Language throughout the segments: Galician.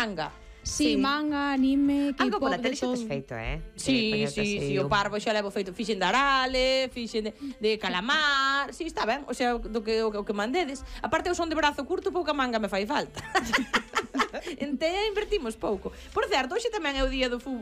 manga. Sí, manga, anime, K-pop, algo pola de tele xa todo. tes feito, Sí, o Parvo xa levo feito. Fixen de Arale, fixen de calamar. Sí, está ben, o sea, o que mandedes. Aparte, eu son de brazo curto, pouca manga me fai falta. En TEA invertimos pouco. Por certo, hoxe tamén é o día do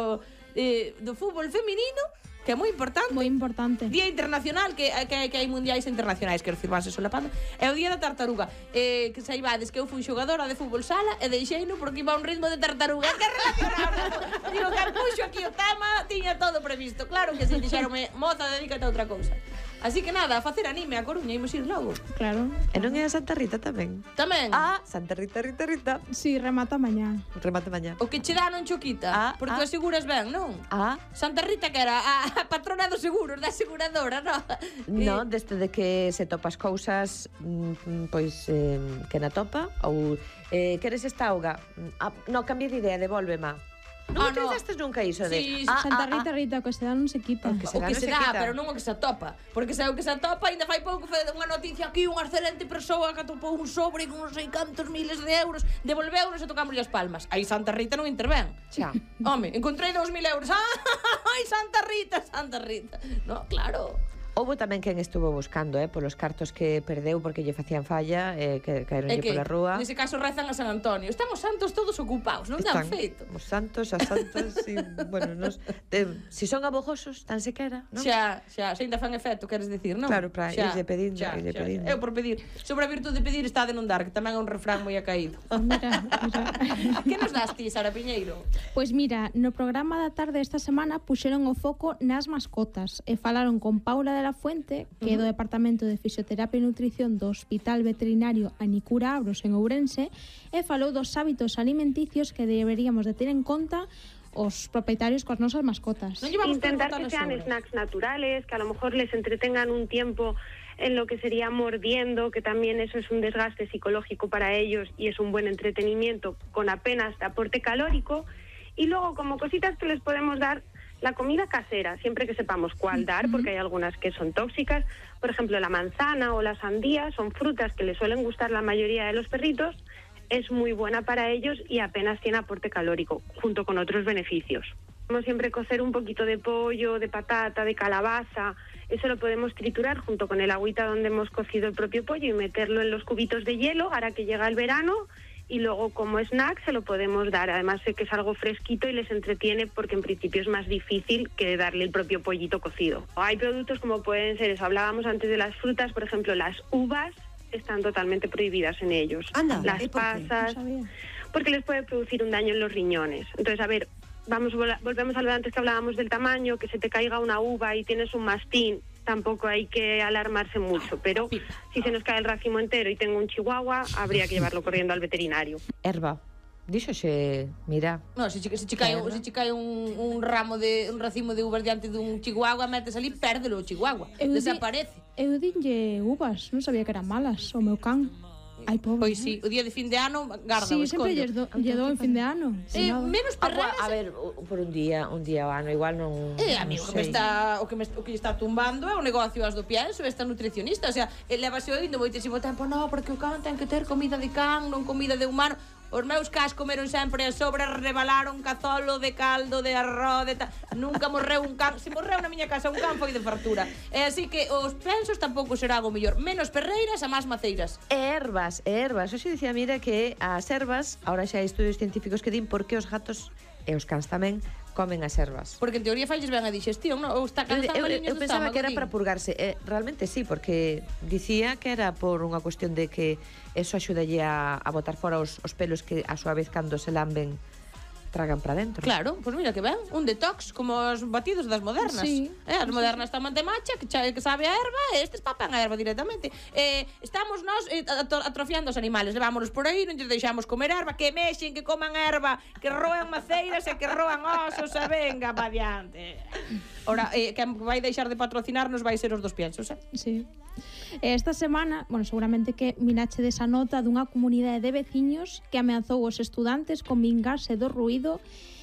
fútbol feminino, que é moi importante. Moi importante. Día internacional, que hai mundiais internacionais, quero dicir, vanse solapando. É o día da tartaruga. Que saibades que eu fui xogadora de fútbol sala e deixeino porque iba a un ritmo de tartaruga. Que relacionado. Digo, que puxo aquí o tema, tiña todo previsto. Claro que si, dixeronme, moza, dedícate a outra cousa. Así que nada, a facer anime a Coruña, imos ir logo. Claro. E non é a Santa Rita tamén? Tamén. Santa Rita, Rita. Sí, remata mañá. Remate mañá. O que che dá non cho quita, porque o aseguras ben, non? Santa Rita, que era a patrona dos seguros, da aseguradora, non? Non, desde de que se topas cousas, pois, que na topa, ou queres esta auga? Non, cambié de idea, devólvema. Non utilizaste nunca iso de... Santa Rita, o que se dá non se quita. O que se dá, pero non o que se atopa. Porque se o que se atopa, ainda fai pouco foi unha noticia aquí, unha excelente persoa que atopou un sobre con non sei cantos miles de euros, devolveunos e tocamos as palmas. Aí Santa Rita non intervén. Xa. Home, encontrei 2.000 euros. Ai, Santa Rita. No, claro. Houbo tamén quen estuvo buscando, polos cartos que perdeu porque lle facían falla, que caeronlle pola rúa. Nese caso rezan a San Antonio. Están os santos todos ocupados, non dan feito. Os santos, as santas, bueno, si son abojosos, tan sequera, non? Xa, se ainda fan efecto, queres dicir, non? Claro, para irlle pedindo. Eu por pedir. Sobre a virtude de pedir está de non dar, que tamén é un refrán moi acaído. Mira. Que nos das ti, Sara Piñeiro? Pois mira, no programa da tarde esta semana puxeron o foco nas mascotas e falaron con Paula de la Fuente, que é do Departamento de Fisioterapia e Nutrición do Hospital Veterinario Anicura Abros en Ourense, e falou dos hábitos alimenticios que deberíamos de ter en conta os propietarios coas nosas mascotas. Intentar que sean snacks naturales, que a lo mejor les entretengan un tiempo en lo que sería mordiendo, que también eso es un desgaste psicológico para ellos y es un buen entretenimiento con apenas aporte calórico. Y luego, como cositas que les podemos dar, la comida casera, siempre que sepamos cuál dar, porque hay algunas que son tóxicas. Por ejemplo, la manzana o la sandía son frutas que les suelen gustar la mayoría de los perritos. Es muy buena para ellos y apenas tiene aporte calórico, junto con otros beneficios. Como siempre, cocer un poquito de pollo, de patata, de calabaza. Eso lo podemos triturar junto con el agüita donde hemos cocido el propio pollo y meterlo en los cubitos de hielo ahora que llega el verano. Y luego como snack se lo podemos dar. Además sé que es algo fresquito y les entretiene porque en principio es más difícil que darle el propio pollito cocido. Hay productos como pueden ser, eso hablábamos antes de las frutas, por ejemplo las uvas están totalmente prohibidas en ellos. Las pasas, porque les puede producir un daño en los riñones. Entonces, a ver, volvemos a lo de antes que hablábamos del tamaño, que se te caiga una uva y tienes un mastín, tampoco hay que alarmarse mucho, pero si se nos cae el racimo entero y tengo un chihuahua, habría que llevarlo corriendo al veterinario. Herba, díxoxe, mira. No, se che cae un racimo de uvas diante dun chihuahua, metes ali, pérdelo o chihuahua, desaparece. Eu dinlle uvas, non sabía que eran malas, o meu can. Ai, pobre. Pois sí, o día de fin de ano, garda o escondo. Sí, sempre lle dou en fin de ano. Menos perreras. A ver, por un día ao ano, igual non... Amigo, o que está tumbando é o negocio as do pienso, esta nutricionista, o sea, levase oindo moitísimo tempo, no, porque o can ten que ter comida de can, non comida de humano. Os meus cas comeron sempre as sobras, rebalaron cazolo de caldo, de arroz, de tal. Nunca morreu un can. Se morreu na miña casa un can foi de fartura. E así que os pensos tampouco será o mellor. Menos perreiras a máis maceiras. Herbas. Hoxe dicía, mira, que as herbas, ahora xa hai estudios científicos que din por que os gatos e os cans tamén comen as herbas. Porque en teoría falles ben a digestión, non? Ou está cansando a liños do estómago. Eu pensaba que era para purgarse. Realmente sí, porque dicía que era por unha cuestión de que eso axudalle a botar fora os pelos que a súa vez cando se lamben tragan para dentro. Claro, pois mira que ben, un detox como os batidos das modernas. Sí. As modernas toman de macha, que sabe a erva, e estes papan a erva directamente. Estamos nós atrofiando os animales, levámonos por aí, non lles deixamos comer erva, que mexen, que coman erva, que roan maceiras e que roan osos, e venga, pa diante. Ora, que vai deixar de patrocinarnos vai ser os dos piensos, Sí. Esta semana, bueno, seguramente que mirache desa nota dunha comunidade de veciños que ameazou os estudantes con vingarse do ruído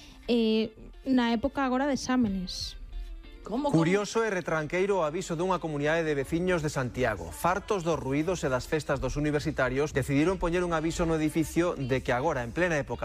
na época agora de exámenes. Curioso e retranqueiro o aviso dunha comunidade de veciños de Santiago. Fartos dos ruídos e das festas dos universitarios, decidiron poñer un aviso no edificio de que agora, en plena época